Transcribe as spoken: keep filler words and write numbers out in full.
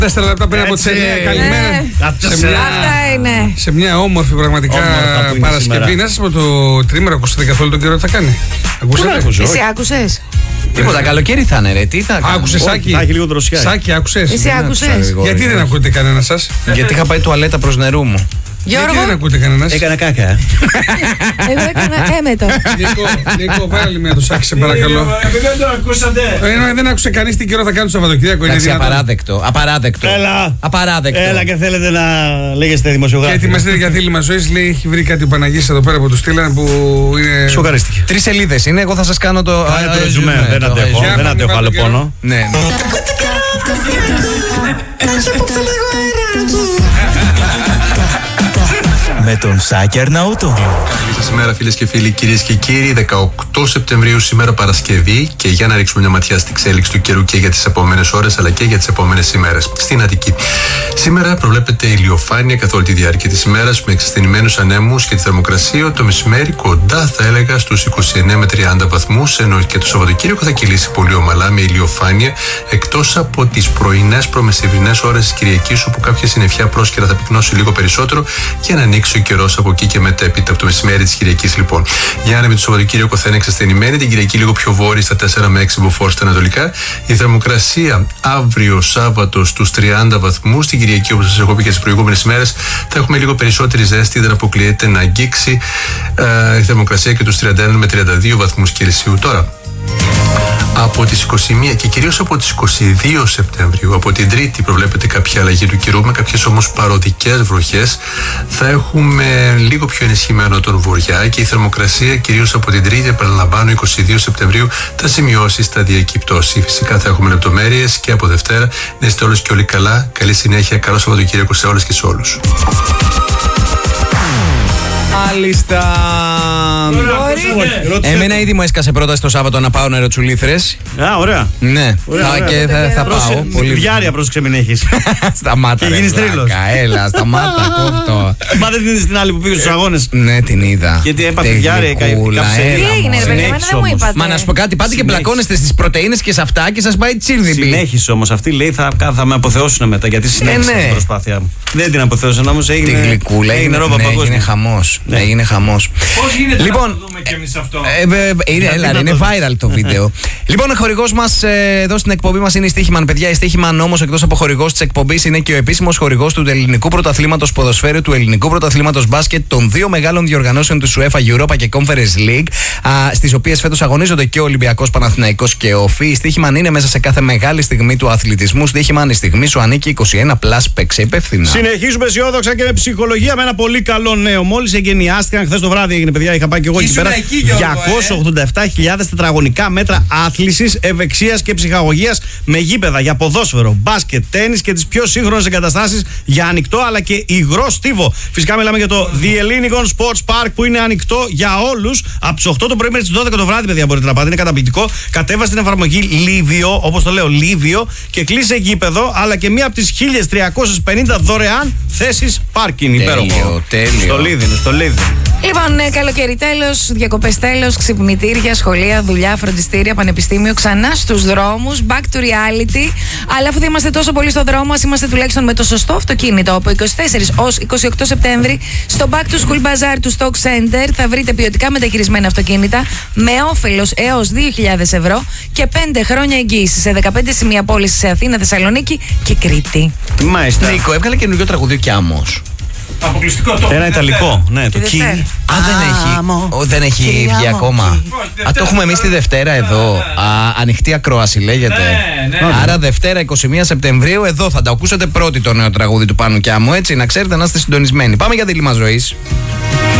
Τέσσερα λεπτά πριν από τις εννιά. Καλημέρα. Σε μια, Αυτά είναι. σε μια όμορφη πραγματικά Παρασκευή. Να σας πω, το τρίμερο ακούσατε καθόλου τον καιρό τι θα κάνει? Ακούσατε? Εσύ άκουσες? Τίποτα, καλοκαίρι θα είναι, ρε. Τι θα κάνει? Άκουσες, Σάκη? Θα έχει λίγο δροσιά. Σάκη, άκουσες? Εσύ άκουσες? Γιατί δεν ακούτε κανένα σας? Γιατί είχα πάει τουαλέτα προς νερού μου. Γιατί Γιώργο, δεν ακούτε κανένας? Έκανα κάκα. εγώ έκανα έμετο. Νίκο, Νίκο, βάλε μια το Σάκη, σε παρακαλώ. Επειδή δεν το ακούσατε. Ε, δεν άκουσε κανείς τι καιρό θα κάνει το Σαββατοκύριακο. Είναι Εντάξει, δυνατόν? απαράδεκτο. Απαράδεκτο. Έλα. Απαράδεκτο. Έλα και θέλετε να λέγεστε Και δημοσιογράφοι. ετοιμαστείτε για δίλημμα ζωής. Λέει, έχει βρει κάτι ο Παναγής εδώ πέρα που του στείλανε που είναι. Σοκαρίστηκε. Τρεις σελίδες είναι, εγώ θα σας κάνω το. Κάνε το α, ρεζουμέ, ρεζουμέ, δεν το αντέχω. ρεζουμέ. Δεν αντέχω άλλο πόνο. Ναι. Με τον Σάκη Αρναούτο. Καλή σας ημέρα, φίλες και φίλοι, κυρίες και κύριοι. δεκαοκτώ Σεπτεμβρίου, σήμερα Παρασκευή, και για να ρίξουμε μια ματιά στην εξέλιξη του καιρού και για τις επόμενες ώρες αλλά και για τις επόμενες ημέρες. Στην Αττική. Σήμερα προβλέπεται ηλιοφάνεια καθ' όλη τη διάρκεια της ημέρας με εξασθενημένους ανέμους και τη θερμοκρασία το μεσημέρι κοντά, θα έλεγα, στους είκοσι εννέα με τριάντα βαθμούς, ενώ και το Σαββατοκύριακο θα κυλήσει πολύ ομαλά με ηλιοφάνεια, εκτός από τις πρωινές προμεσημβρινές ώρες της Κυριακής, όπου κάποια συννεφιά πρόσκαιρα θα πυκνώσει λίγο περισσότερο για να ανοίξει ο καιρός από εκεί και μετέπειτα, από το μεσημέρι της Κυριακής λοιπόν. Για άνεμη το Σαββατοκύριακο θα είναι εξασθενημένη, την Κυριακή λίγο πιο βόρειη στα τέσσερα με έξι μποφόρ στα ανατολικά. Η θερμοκρασία αύριο Σάββατο στους τριάντα βαθμούς. Την Κυριακή, όπως σας έχω πει και τις προηγούμενες ημέρες, θα έχουμε λίγο περισσότερη ζέστη, δεν αποκλείεται να αγγίξει ε, η θερμοκρασία και τους τριάντα ένα με τριάντα δύο βαθμούς Κελσίου. Τώρα, από τις είκοσι μία και κυρίως από τις είκοσι δύο Σεπτεμβρίου, από την Τρίτη, προβλέπεται κάποια αλλαγή του καιρού με κάποιες όμως παροδικές βροχές. Θα έχουμε λίγο πιο ενισχυμένο τον βορειά και η θερμοκρασία κυρίως από την Τρίτη, επαναλαμβάνω, είκοσι δύο Σεπτεμβρίου, θα σημειώσει σταδιακή πτώση. Φυσικά θα έχουμε λεπτομέρειες και από Δευτέρα. Να είστε όλους και όλοι καλά. Καλή συνέχεια. Καλό Σαββατοκύριακο σε όλες και σε όλους. Μάλιστα. Εμένα ήδη μου έσκασε πρόταση το Σάββατο να πάω νεροτσουλήθρες. Α, ωραία. Ναι, Ωραία, θα, ωραία. και θα, θα πάω. Πολύ βιάρια, πρόσεξε μην έχεις. Σταμάτα. Και ρε, γίνεις τρίλος. βλάκα, έλα, σταμάτα, κόφτο. Μα δεν την είδες την άλλη που πήγε στους αγώνες? Ναι, την είδα. Γιατί έπαθε Τε διάρρεια, γλυκούλα, καψερή. έλα, Τι έγινε, ρε μωρέ. παιδιά, εμένα δεν μου είπατε. Μα να σου πω κάτι, πάτε και Συνέχισε. πλακώνεστε στις πρωτεΐνες και σε αυτά και σας πάει τσίρδιπη. Συνέχισε όμως. Αυτή λέει θα, θα με αποθεώσουν μετά γιατί συνέχισε ναι. την προσπάθεια μου. Δεν την αποθεώσουν όμως, Τη έγινε. γλυκούλα, έγινε έγινε, ρόμπα ναι, παγκόσμια. έγινε χαμός. Ναι. Έγινε χαμός. Πώς γίνεται Λοιπόν, να το δούμε κι εμείς αυτό? Ε, βε- βε- είναι, Γιατί έλα, να είναι το δεις. viral το βίντεο. Λοιπόν, ο χορηγός μας ε, εδώ στην εκπομπή μας είναι η Στίχημαν. Παιδιά, η Στίχημαν όμως, εκτός από χορηγός της εκπομπής, είναι και ο επίσημος χορηγός του ελληνικού πρωταθλήματος ποδοσφαίρου, του ελληνικού πρωταθλήματος μπάσκετ, των δύο μεγάλων διοργανώσεων του UEFA Europa και Conference League, στις οποίες φέτος αγωνίζονται και ο Ολυμπιακός, Παναθηναϊκός και ο ΦΥ. Η Στίχημαν είναι μέσα σε κάθε μεγάλη στιγμή του αθλητισμού. Στίχημαν, η στιγμή σου ανήκει. είκοσι ένα πλας, παίξε υπεύθυνα. Συνεχίζουμε αισιόδοξα και με ψυχολογία με ένα πολύ καλό νέο. Μόλις εγκαινιάστηκαν, χθες το βράδυ έγινε, παιδιά, είχα πάει και εγώ εκεί Ήσουν πέρα. εκεί, Γιώργο, διακόσια ογδόντα επτά χιλιάδες τετραγωνικά μέτρα άθλησης, ευεξίας και ψυχαγωγίας με γήπεδα για ποδόσφαιρο, μπάσκετ, τένις και τις πιο σύγχρονες εγκαταστάσεις για ανοιχτό αλλά και υγρό στίβο. Φυσικά μιλάμε για το The Ellinikon Sports Park που είναι ανοιχτό για όλους από τις οκτώ το πρωί μέχρι τις δώδεκα το βράδυ, παιδιά. Μπορείτε να πάτε, είναι καταπληκτικό. Κατέβασε την εφαρμογή Livio, όπως το λέω, Livio, και κλείσε γήπεδο αλλά και μία από τις χίλιες τριακόσιες πενήντα δωρεάν θέσεις πάρκινγκ. Υπέροχο. τέλειο. Στο Λίδινο, στο Λίδινο. Λοιπόν, ε, καλοκαίρι τέλος, διακοπές τέλος, ξυπνητήρια, σχολεία, δουλειά, φροντιστήρια, πανεπιστήμιο, ξανά στους δρόμους, back to reality. Αλλά αφού δεν είμαστε τόσο πολύ στον δρόμο, ας είμαστε τουλάχιστον με το σωστό αυτοκίνητο. Από είκοσι τέσσερις ως είκοσι οκτώ Σεπτέμβρη, στο Back to School Bazaar του Stock Center θα βρείτε ποιοτικά μεταχειρισμένα αυτοκίνητα με όφελος έως δύο χιλιάδες ευρώ και πέντε χρόνια εγγύηση σε δεκαπέντε σημεία πώληση σε Αθήνα, Θεσσαλονίκη και Κρήτη. Μάλιστα. Νίκο, έβγαλε καινούργιο τραγουδί κι Άμμος. Αποκλειστικό το. Ένα ιταλικό, ναι, το Τη Κι. Δευτέρα. Α, δεν έχει, ο, δεν έχει βγει ακόμα. Α, το έχουμε εμείς τη Δευτέρα εδώ. Α, ανοιχτή ακρόαση λέγεται. Ναι, ναι. Άρα Δευτέρα είκοσι μία Σεπτεμβρίου εδώ θα τα ακούσετε πρώτοι το νέο τραγούδι του Πάνου Κιάμου, έτσι, να ξέρετε να είστε συντονισμένοι. Πάμε για δίλημμα ζωής.